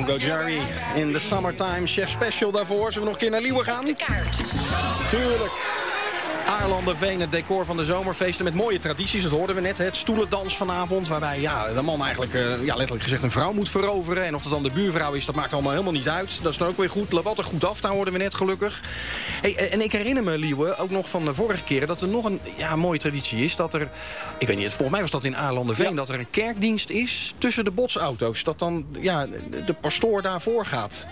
Go Jerry in the Summertime. Chef Special daarvoor. Zullen we nog een keer naar Liewe gaan? De kaart. Tuurlijk. Aarlanderveen, het decor van de zomerfeesten met mooie tradities. Dat hoorden we net, het stoelendans vanavond. Waarbij de man eigenlijk letterlijk gezegd een vrouw moet veroveren. En of dat dan de buurvrouw is, dat maakt allemaal helemaal niet uit. Dat is dan ook weer goed. Loopt altijd goed af, daar hoorden we net gelukkig. Hey, en ik herinner me, Liewe, ook nog van de vorige keren... dat er nog een mooie traditie is. Dat er, ik weet niet, volgens mij was dat in Aarlanderveen... dat er een kerkdienst is tussen de botsauto's. Dat dan de pastoor daarvoor gaat.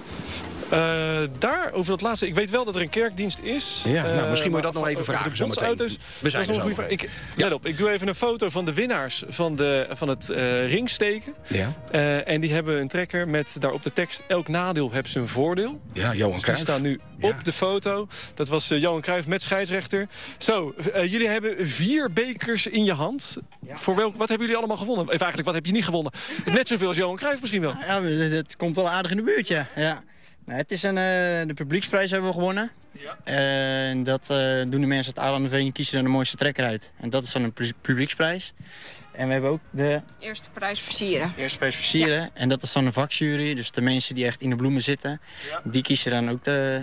Daar, over dat laatste, ik weet wel dat er een kerkdienst is. Ja, misschien moet je dat nog even vragen zo meteen. We zijn er zo. Let op, ik doe even een foto van de winnaars van het ringsteken. Ja. En die hebben een trekker met daarop de tekst... Elk nadeel heeft zijn voordeel. Ja, Johan Cruijff. Die staan nu op de foto. Dat was Johan Cruijff met scheidsrechter. Zo, jullie hebben 4 bekers in je hand. Ja. Wat hebben jullie allemaal gewonnen? Even eigenlijk, wat heb je niet gewonnen? Net zoveel als Johan Cruijff misschien wel. Ja, het komt wel aardig in de buurt, ja. Nou, het is de publieksprijs hebben we gewonnen. Ja. En dat doen de mensen uit Aarlanderveen, kiezen dan de mooiste trekker uit. En dat is dan een publieksprijs. En we hebben ook de... Eerste prijs versieren. Ja. En dat is dan een vakjury. Dus de mensen die echt in de bloemen zitten, die kiezen dan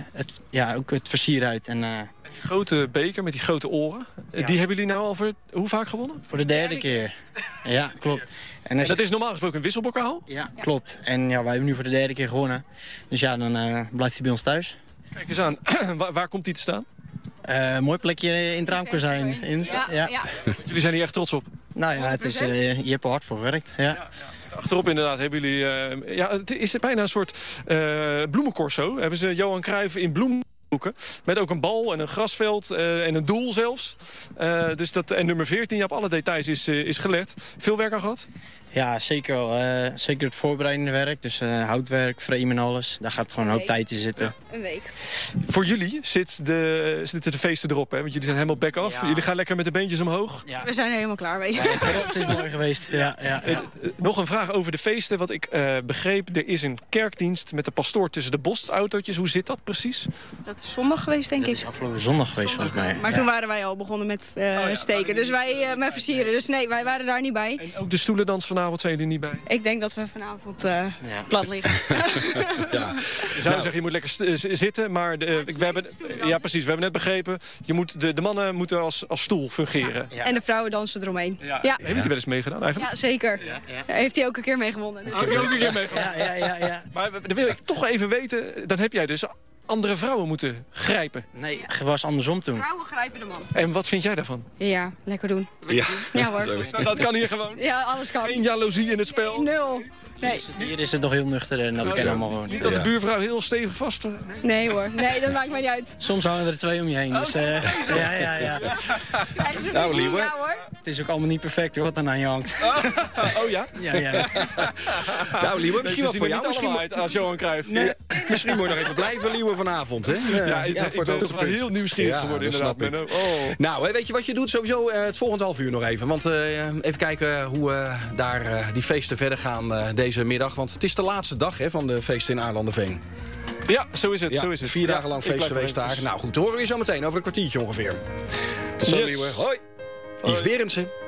ook het versieren uit. En die grote beker met die grote oren, die hebben jullie nou al voor hoe vaak gewonnen? Voor de derde keer. Ja, klopt. En dat is normaal gesproken een wisselbokaal? Ja, klopt. En wij hebben nu voor de derde keer gewonnen. Dus dan blijft hij bij ons thuis. Kijk eens aan. Waar komt hij te staan? Mooi plekje in het raamkozijn. Ja. Jullie zijn hier echt trots op? Nou ja, het is, je hebt er hard voor gewerkt. Ja. Achterop inderdaad hebben jullie... het is bijna een soort bloemencorso. Hebben ze Johan Cruijff in bloemen. Met ook een bal en een grasveld en een doel zelfs. En nummer 14, je hebt alle details is gelet. Veel werk aan gehad? Ja, zeker wel. Zeker het voorbereidende werk. Dus houtwerk, frame en alles. Daar gaat gewoon een hoop tijd in zitten. Ja, een week. Voor jullie zitten de feesten erop, hè? Want jullie zijn helemaal back off. Ja. Jullie gaan lekker met de beentjes omhoog. Ja. We zijn er helemaal klaar mee. Ja, het is mooi geweest. Ja. Nog een vraag over de feesten. Wat ik begreep, er is een kerkdienst met de pastoor tussen de bosautootjes. Hoe zit dat precies? Dat is zondag geweest, denk ik. Dat is afgelopen zondag geweest, volgens mij. Maar toen waren wij al begonnen met steken. Dus wij met versieren. Dus nee, wij waren daar niet bij. En ook de stoelendans vanavond zijn jullie niet bij? Ik denk dat we vanavond plat liggen. Ja. Je zou zeggen, je moet lekker zitten. Maar we hebben net begrepen. De mannen moeten als stoel fungeren. Ja. En de vrouwen dansen eromheen. Ja. Hebben jullie wel eens meegedaan eigenlijk? Ja, zeker. Ja. Heeft hij ook een keer mee gewonnen. Dus heb je ook een keer mee gewonnen? Ja. Maar dan wil ik toch even weten. Dan heb jij dus andere vrouwen moeten grijpen. Nee, het was andersom toen. Vrouwen grijpen de man. En wat vind jij daarvan? Ja, lekker doen. Ja hoor. Dat kan hier gewoon? Ja, alles kan. Geen jaloezie in het spel? 0. Nee. Hier is het nog heel nuchter en dat kennen allemaal gewoon. Niet dat de buurvrouw heel stevig vast... Nee hoor, nee, dat maakt mij niet uit. Soms hangen er 2 om je heen, dus ja. Nou, Liewe. Het is ook allemaal niet perfect hoor, wat dan aan je hangt. Oh ja? Ja. Nou, Liewe, misschien wel voor jou. Misschien als Johan Cruijff. Nee. Misschien moet je nog even blijven, Liewe, vanavond. Hè? Ik ben toch wel heel nieuwsgierig geworden, inderdaad. Nou, weet je wat je doet? Sowieso het volgende half uur nog even. Want even kijken hoe daar die feesten verder gaan deze middag. Want het is de laatste dag van de feesten in Aarlanderveen. Ja, zo is het. Ja, 4 dagen lang feest geweest daar. Nou goed, dat horen we je zo meteen over een kwartiertje ongeveer. Tot zo, Liewe. Hoi. Yves Berendsen.